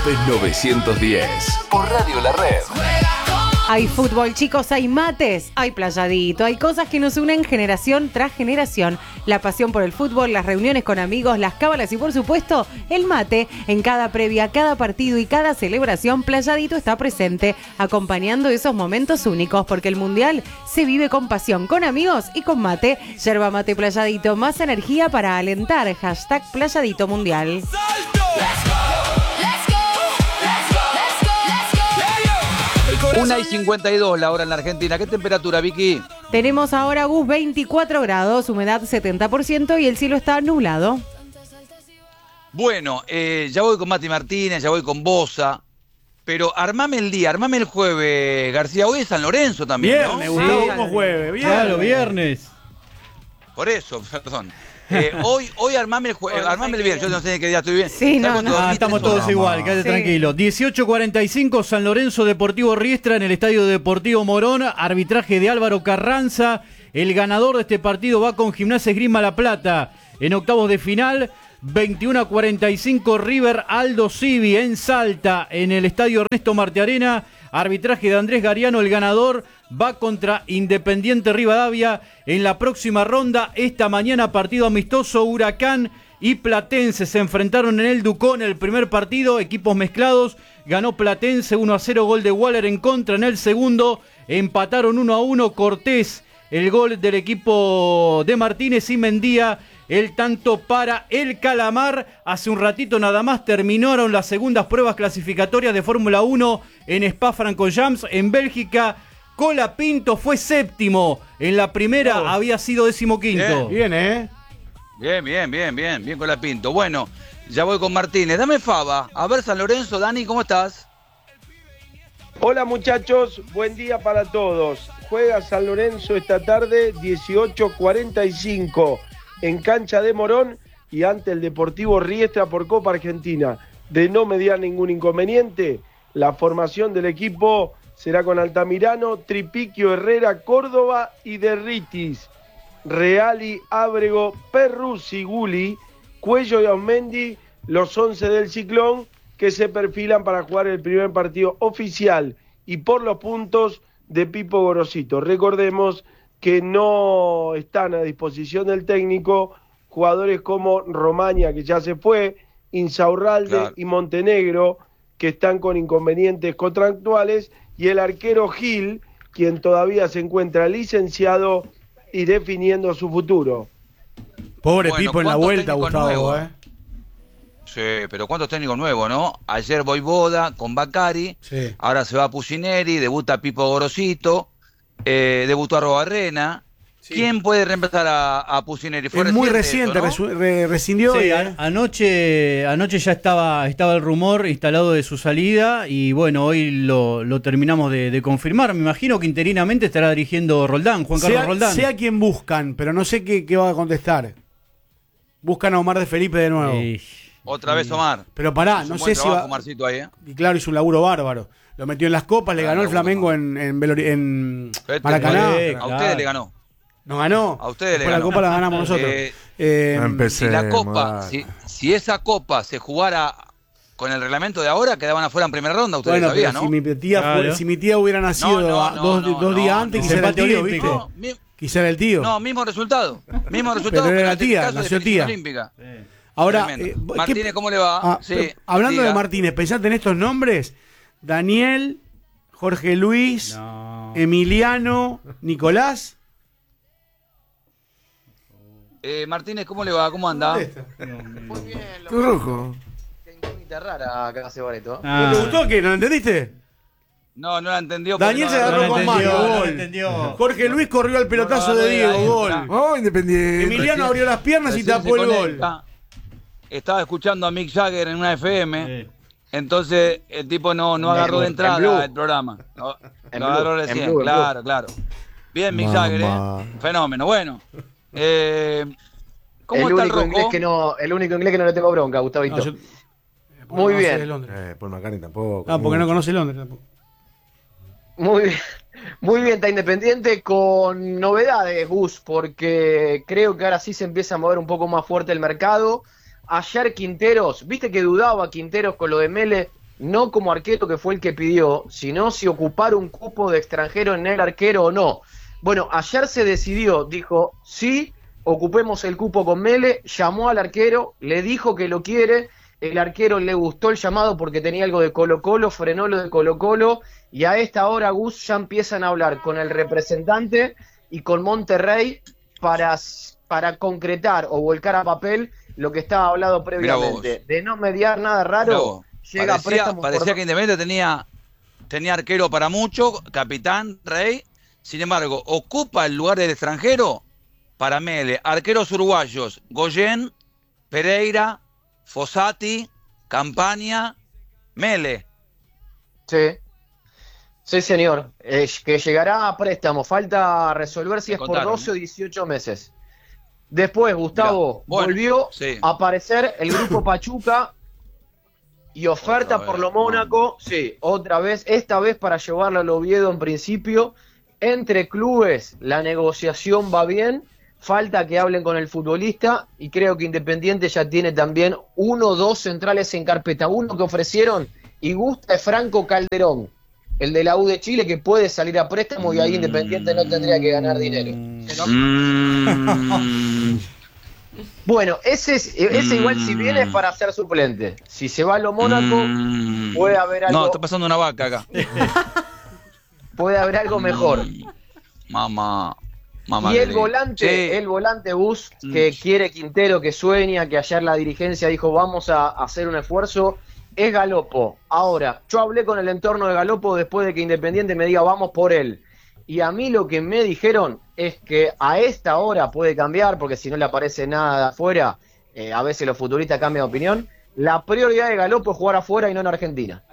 López 910. Por Radio La Red. Hay fútbol, chicos, hay mates, hay playadito, hay cosas que nos unen generación tras generación. La pasión por el fútbol, las reuniones con amigos, las cábalas y, por supuesto, el mate. En cada previa, cada partido y cada celebración, Playadito está presente, acompañando esos momentos únicos, porque el Mundial se vive con pasión, con amigos y con mate. Yerba mate Playadito, más energía para alentar. Hashtag Playadito Mundial. 1:52 la hora en la Argentina. ¿Qué temperatura, Vicky? Tenemos ahora, Gus, 24 grados, humedad 70% y el cielo está nublado. Bueno, ya voy con Mati Martínez, ya voy con Bosa, pero armame el día, armame el jueves, García. Hoy es San Lorenzo también, Viernes, ¿no? Gustavo, como jueves. Claro, viernes. Por eso, perdón. Hoy armame el jueves, armame el viernes. Yo no sé en qué día estoy bien. Sí, estamos todos igual, quédate tranquilo. 18:45, San Lorenzo Deportivo Riestra en el Estadio Deportivo Morón. Arbitraje de Álvaro Carranza. El ganador de este partido va con Gimnasia Esgrima La Plata en octavos de final. 21:45, River Aldo Civi en Salta en el Estadio Ernesto Martiarena. Arbitraje de Andrés Gariano. El ganador va contra Independiente Rivadavia en la próxima ronda. Esta mañana partido amistoso, Huracán y Platense se enfrentaron en el Ducón. El primer partido, equipos mezclados, ganó Platense 1-0, gol de Waller en contra. En el segundo empataron 1-1, Cortés, el gol del equipo de Martínez, y Mendía el tanto para el Calamar. Hace un ratito nada más terminaron las segundas pruebas clasificatorias de Fórmula 1 en Spa-Francorchamps, en Bélgica. Colapinto fue séptimo. En la primera había sido 15º. Bien, Bien Colapinto. Bueno, ya voy con Martínez. Dame Faba. A ver, San Lorenzo, Dani, ¿cómo estás? Hola muchachos, buen día para todos. Juega San Lorenzo esta tarde, 18:45, en cancha de Morón y ante el Deportivo Riestra por Copa Argentina. De no mediar ningún inconveniente, la formación del equipo será con Altamirano, Tripiquio, Herrera, Córdoba y Derritis. Reali, Ábrego, Perruzzi, Guli, Cuello y Aumendi, los 11 del Ciclón que se perfilan para jugar el primer partido oficial y por los puntos de Pipo Gorosito. Recordemos que no están a disposición del técnico jugadores como Romaña, que ya se fue, Insaurralde y Montenegro, que están con inconvenientes contractuales, y el arquero Gil, quien todavía se encuentra licenciado y definiendo su futuro. Pobre Pipo en la vuelta, Gustavo, nuevos? Sí, pero ¿cuántos técnicos nuevos, no? Ayer Voivoda con Bacari, sí. Ahora se va Pusineri, debuta Pipo Gorosito, debutó Arrobarrena. Sí. ¿Quién puede reemplazar a Pusineri? Es muy reciente, eso, ¿no? Rescindió. Sí, anoche ya estaba el rumor instalado de su salida y bueno, hoy lo terminamos de confirmar. Me imagino que interinamente estará dirigiendo Roldán, Juan Carlos Roldán. Sé a quién buscan, pero no sé qué va a contestar. Buscan a Omar de Felipe de nuevo. Otra vez Omar. Pero pará, no sé si va... Omarcito ahí, Y claro, hizo un laburo bárbaro. Lo metió en las copas, le ganó el Flamengo en Maracaná. A ustedes le ganó. ¿Nos ganó? A ustedes le ganó. La copa la ganamos nosotros. Si la copa, si esa copa se jugara con el reglamento de ahora, quedaban afuera en primera ronda, ustedes sabían, ¿no? Si mi tía hubiera nacido dos días antes, quizá era el tío, ¿viste? Quizá era el tío. No, mismo resultado. Pero era la tía, nació tía. Olímpica. Ahora, Martínez, ¿cómo le va? Hablando de Martínez, pensate en estos nombres: Daniel, Jorge Luis, Emiliano, Nicolás. Martínez, ¿cómo le va? ¿Cómo anda? Muy bien. Tu rojo. Qué incógnita rara acá hace Bareto. ¿No te gustó qué? ¿No lo entendiste? No la entendió. Daniel se agarró con mano, gol. Jorge Luis corrió al pelotazo de Diego, gol. Independiente. Emiliano abrió las piernas y tapó el gol. Estaba escuchando a Mick Jagger en una FM. Entonces el tipo no agarró de entrada el programa. No agarró recién, claro. Bien, Mick Jagger, fenómeno. Bueno. ¿Cómo está el Rocco? El único inglés que no le tengo bronca, Gustavito. Muy bien. Paul McCartney tampoco. Porque no conoce Londres tampoco. Muy bien, está Independiente con novedades, Gus, porque creo que ahora sí se empieza a mover un poco más fuerte el mercado. Ayer Quinteros, viste que dudaba Quinteros con lo de Mele, no como arquero, que fue el que pidió, sino si ocupar un cupo de extranjero en el arquero o no. Bueno, ayer se decidió, dijo, sí, ocupemos el cupo con Mele, llamó al arquero, le dijo que lo quiere, el arquero le gustó el llamado porque tenía algo de Colo-Colo, frenó lo de Colo-Colo, y a esta hora, Gus, ya empiezan a hablar con el representante y con Monterrey para concretar o volcar a papel lo que estaba hablado previamente. De no mediar nada raro, llega a préstamos. Parecía que Independiente tenía arquero para mucho, capitán, Rey. Sin embargo, ocupa el lugar del extranjero para Mele. Arqueros uruguayos, Goyen, Pereira, Fossati, Campaña, Mele. Sí, señor. Que llegará a préstamo. Falta resolver si es por 12 o 18 meses. Después, Gustavo, volvió a aparecer el grupo Pachuca y oferta por lo Mónaco. Sí, otra vez. Esta vez para llevarlo al Oviedo en principio. Entre clubes la negociación va bien. Falta que hablen con el futbolista y creo que Independiente ya tiene también 1 o 2 centrales en carpeta. Uno que ofrecieron y gusta es Franco Calderón, el de la U de Chile, que puede salir a préstamo y ahí Independiente no tendría que ganar dinero. Bueno, ese igual si viene es para ser suplente. Si se va a lo Mónaco, puede haber algo. No, está pasando una vaca acá. Puede haber algo mejor. Mamá. Y el volante Bus, que quiere Quintero, que sueña, que ayer la dirigencia dijo vamos a hacer un esfuerzo, es Galopo. Ahora, yo hablé con el entorno de Galopo después de que Independiente me diga vamos por él. Y a mí lo que me dijeron es que a esta hora puede cambiar, porque si no le aparece nada de afuera, a veces los futbolistas cambian de opinión. La prioridad de Galopo es jugar afuera y no en Argentina.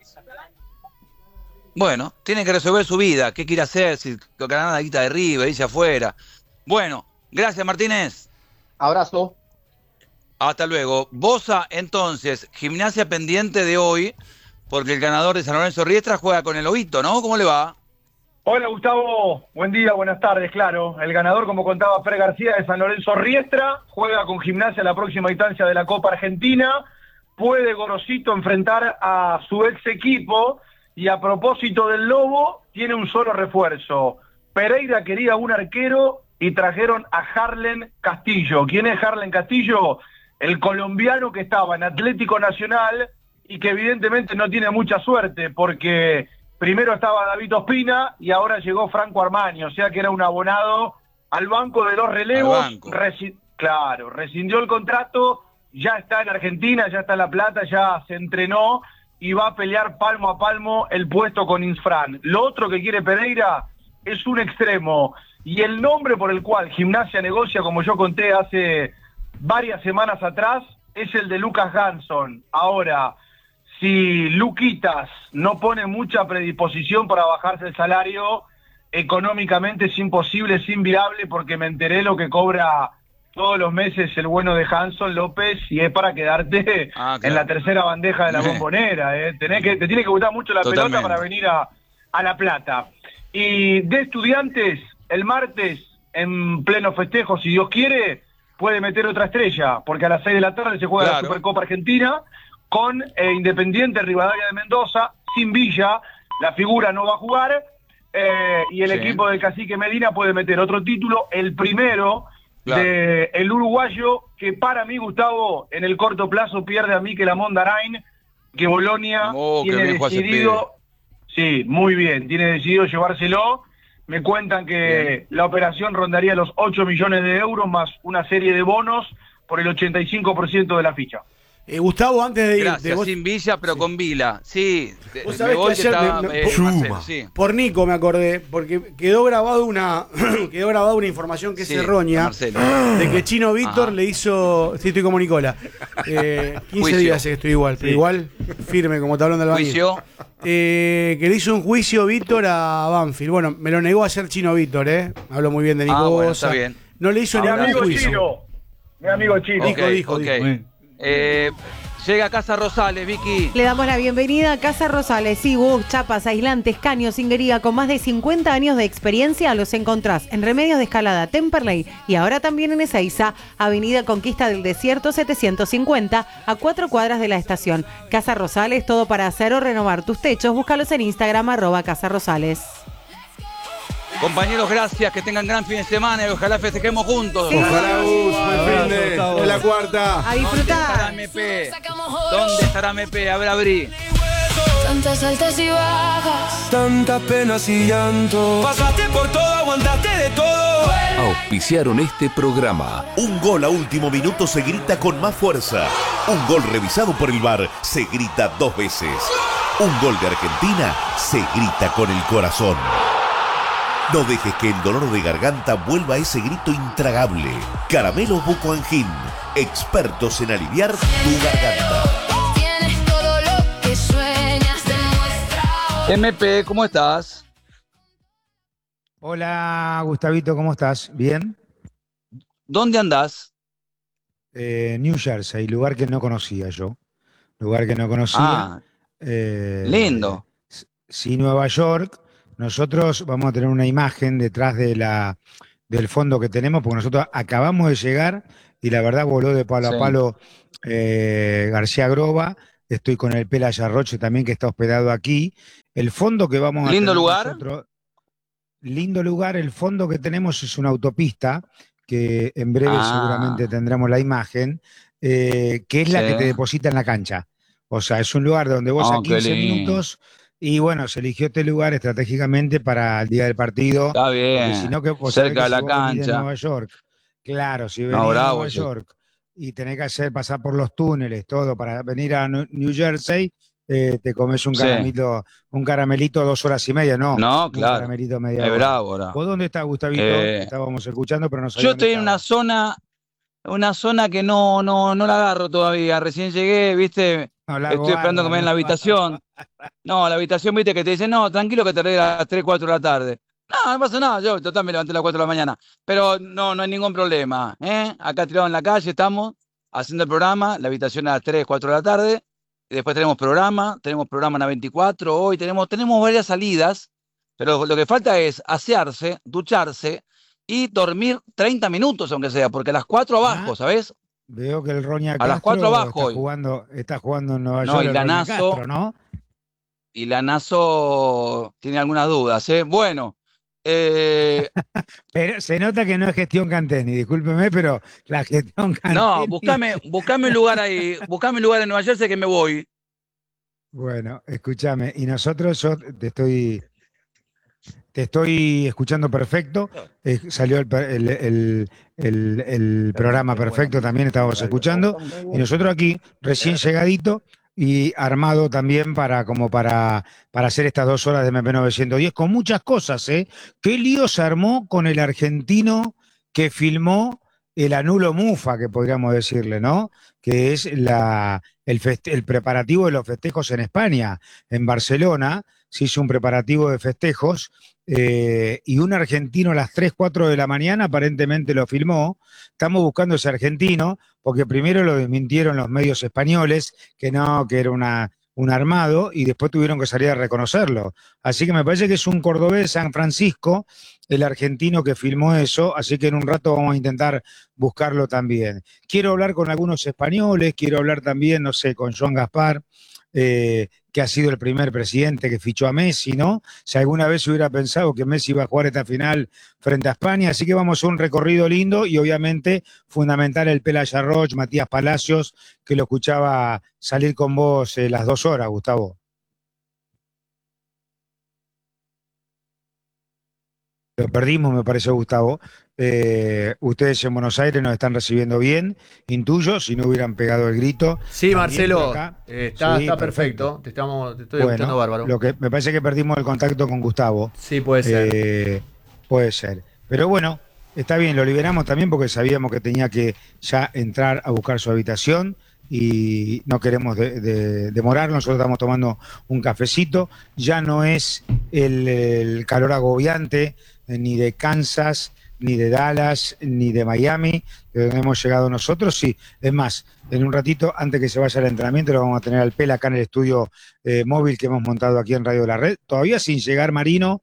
Bueno, tiene que resolver su vida. ¿Qué quiere hacer? Si ganar la guita de River, irse afuera. Bueno, gracias, Martínez. Abrazo. Hasta luego. Bosa, entonces, Gimnasia pendiente de hoy, porque el ganador de San Lorenzo Riestra juega con el Ovito, ¿no? ¿Cómo le va? Hola, Gustavo. Buen día, buenas tardes, claro. El ganador, como contaba Fer García, de San Lorenzo Riestra, juega con Gimnasia la próxima instancia de la Copa Argentina. Puede Gorosito enfrentar a su ex equipo. Y a propósito del Lobo, tiene un solo refuerzo. Pereira quería un arquero y trajeron a Harlen Castillo. ¿Quién es Harlen Castillo? El colombiano que estaba en Atlético Nacional y que evidentemente no tiene mucha suerte porque primero estaba David Ospina y ahora llegó Franco Armani, o sea que era un abonado al banco de los relevos. Rescindió el contrato, ya está en Argentina, ya está en La Plata, ya se entrenó y va a pelear palmo a palmo el puesto con Insfran. Lo otro que quiere Pereira es un extremo, y el nombre por el cual Gimnasia negocia, como yo conté hace varias semanas atrás, es el de Lucas Ganson. Ahora, si Luquitas no pone mucha predisposición para bajarse el salario, económicamente es imposible, es inviable, porque me enteré lo que cobra todos los meses el bueno de Hanson López, y es para quedarte en la tercera bandeja de la Bombonera. Te tiene que gustar mucho la pelota para venir a La Plata. Y de Estudiantes, el martes, en pleno festejo, si Dios quiere, puede meter otra estrella, porque a las 6 de la tarde se juega la Supercopa Argentina con Independiente Rivadavia de Mendoza, sin Villa, la figura no va a jugar, y el equipo del Cacique Medina puede meter otro título, el primero del uruguayo, que para mí, Gustavo, en el corto plazo pierde a Mikel Amondarain, que Bolonia tiene decidido, muy bien, tiene decidido llevárselo. Me cuentan que la operación rondaría los 8 millones de euros más una serie de bonos por el 85% de la ficha. Gustavo, antes de ir... Gracias, sin Villa, pero con Vila. Sí, vos sabés que ayer por Nico me acordé, porque quedó grabado una información que es errónea, de que Chino Víctor le hizo... Sí, estoy como Nicola. 15 días que estoy igual, pero igual firme como tablón del baño. Que le hizo un juicio Víctor a Banfield. Bueno, me lo negó ayer Chino Víctor, Habló muy bien de Nico Bosa. Está bien. No le hizo ningún juicio. Mi amigo Chino. Dijo. Llega Casa Rosales, Vicky. Le damos la bienvenida a Casa Rosales. Bus, chapas, aislantes, caños, singuería. Con más de 50 años de experiencia los encontrás en Remedios de Escalada, Temperley y ahora también en Ezeiza, Avenida Conquista del Desierto 750, a 4 cuadras de la estación. Casa Rosales, todo para hacer o renovar tus techos. Búscalos en Instagram, @Casa Rosales. Compañeros, gracias, que tengan gran fin de semana y ojalá festejemos juntos. Sí. Ojalá, buen fin de la cuarta. A disfrutar. ¿Dónde estará MP? A ver, abrí. Tantas altas y bajas, tantas penas y llanto. Pasaste por todo, aguantaste de todo. Auspiciaron este programa. Un gol a último minuto se grita con más fuerza. Un gol revisado por el VAR se grita 2 veces. Un gol de Argentina se grita con el corazón. No dejes que el dolor de garganta vuelva a ese grito intragable. Caramelos Buco Angin, expertos en aliviar tu garganta. tienes todo lo que sueñas, demuestra. MP, ¿cómo estás? Hola, Gustavito, ¿cómo estás? ¿Bien? ¿Dónde andás? New Jersey, lugar que no conocía yo. Lindo. Sí, Nueva York. Nosotros vamos a tener una imagen detrás del fondo que tenemos, porque nosotros acabamos de llegar y la verdad voló de palo a palo García Groba. Estoy con el Pela Yarroche también, que está hospedado aquí. El fondo que vamos a ¿Lindo tener lugar? nosotros, lindo lugar. El fondo que tenemos es una autopista, que en breve seguramente tendremos la imagen, que es la que te deposita en la cancha. O sea, es un lugar donde vos a 15 minutos... Y bueno, se eligió este lugar estratégicamente para el día del partido. Está bien, sino que cerca de la si cancha. En Nueva York, claro, si venís a Nueva York y tenés que pasar por los túneles, todo, para venir a New Jersey, te comes un caramelito 2 horas y media, ¿no? No, claro. Un caramelito media hora. Bravo, ahora. ¿Vos dónde estás, Gustavito? Estábamos escuchando, pero no sabía. Yo estoy en una zona que no la agarro todavía. Recién llegué, ¿viste? Estoy esperando que me den la habitación. No, la habitación, viste, que te dicen, no, tranquilo que te arregla a las 3, 4 de la tarde. No pasa nada, yo total me levanté a las 4 de la mañana. Pero no hay ningún problema, ¿eh? Acá tirados en la calle estamos haciendo el programa, la habitación a las 3, 4 de la tarde. Y después tenemos programa en la 24, hoy tenemos varias salidas, pero lo que falta es asearse, ducharse y dormir 30 minutos, aunque sea, porque a las 4 abajo, ¿sabes? Veo que el Roña a las 4 abajo está jugando en Nueva York. Y Lanazo, ¿no? Y Lanazo tiene algunas dudas, ¿eh? Bueno. Pero se nota que no es gestión Canteni, discúlpeme, pero la gestión Canteni... No, buscame un lugar ahí, buscame un lugar en Nueva Jersey que me voy. Bueno, escúchame, y nosotros, yo te estoy escuchando perfecto. Salió el programa perfecto, también estábamos escuchando. Y nosotros aquí, recién llegadito y armado también para hacer estas 2 horas de MP 910, con muchas cosas, ¿eh? Qué lío se armó con el argentino que filmó el Anulo Mufa, que podríamos decirle, ¿no? Que es el preparativo de los festejos en España. En Barcelona se hizo un preparativo de festejos y un argentino a las 3, 4 de la mañana aparentemente lo filmó. Estamos buscando ese argentino porque primero lo desmintieron los medios españoles, que era un armado, y después tuvieron que salir a reconocerlo. Así que me parece que es un cordobés de San Francisco, el argentino que filmó eso, así que en un rato vamos a intentar buscarlo también. Quiero hablar con algunos españoles, quiero hablar también, no sé, con Joan Gaspar, que ha sido el primer presidente que fichó a Messi, ¿no? Si alguna vez se hubiera pensado que Messi iba a jugar esta final frente a España, así que vamos a un recorrido lindo y obviamente fundamental el Pela Yarroch, Matías Palacios, que lo escuchaba salir con vos las 2 horas, Gustavo. Lo perdimos, me parece, Gustavo. Ustedes en Buenos Aires nos están recibiendo bien, intuyo, si no hubieran pegado el grito. Sí, Marcelo, está perfecto. Te estoy escuchando bárbaro. Lo que me parece que perdimos el contacto con Gustavo. Sí, puede ser. Puede ser. Pero bueno, está bien, lo liberamos también porque sabíamos que tenía que ya entrar a buscar su habitación y no queremos demorarnos. Nosotros estamos tomando un cafecito. Ya no es el calor agobiante ni de Kansas ni de Dallas, ni de Miami, de donde hemos llegado nosotros. Sí, es más, en un ratito, antes que se vaya al entrenamiento, lo vamos a tener al Pela acá en el estudio móvil que hemos montado aquí en Radio de la Red. Todavía sin llegar Marino,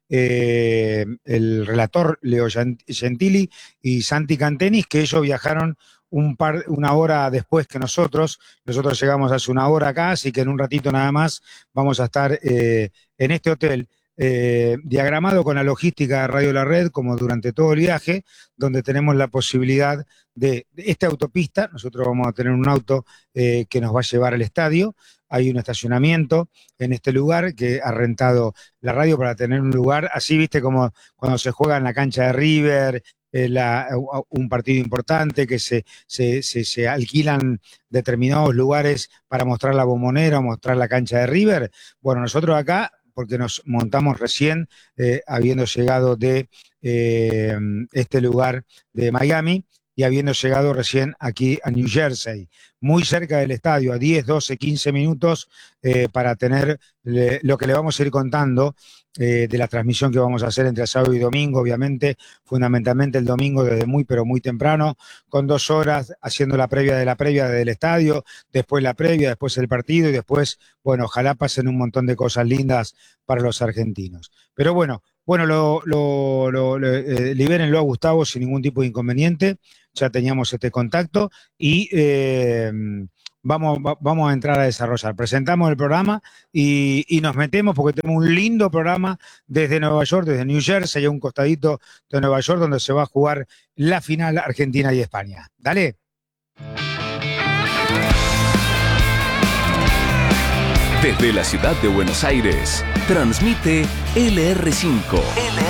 el relator Leo Gentili y Santi Cantenis, que ellos viajaron una hora después que nosotros. Nosotros llegamos hace una hora acá, así que en un ratito nada más vamos a estar en este hotel diagramado con la logística de Radio La Red, como durante todo el viaje, donde tenemos la posibilidad de esta autopista. Nosotros vamos a tener un auto que nos va a llevar al estadio. Hay un estacionamiento en este lugar que ha rentado la radio para tener un lugar así, viste, como cuando se juega en la cancha de River, un partido importante, que se alquilan determinados lugares para mostrar la Bombonera o mostrar la cancha de River. Bueno, nosotros acá, porque nos montamos recién, habiendo llegado de este lugar de Miami y habiendo llegado recién aquí a New Jersey, muy cerca del estadio, a 10, 12, 15 minutos, para tener lo que le vamos a ir contando de la transmisión que vamos a hacer entre sábado y domingo, obviamente, fundamentalmente el domingo desde muy, pero muy temprano, con 2 horas haciendo la previa del estadio, después la previa, después el partido y después, bueno, ojalá pasen un montón de cosas lindas para los argentinos. Pero bueno, libérenlo a Gustavo sin ningún tipo de inconveniente. Ya teníamos este contacto y vamos a entrar a desarrollar. Presentamos el programa y nos metemos porque tenemos un lindo programa desde Nueva York, desde New Jersey, a un costadito de Nueva York, donde se va a jugar la final Argentina y España. Dale. Desde la ciudad de Buenos Aires, transmite LR5.